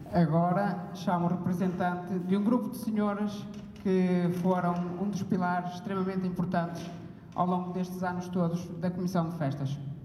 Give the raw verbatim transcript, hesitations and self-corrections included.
Agora chamo o representante de um grupo de senhoras que foram um dos pilares extremamente importantes ao longo destes anos todos da Comissão de Festas.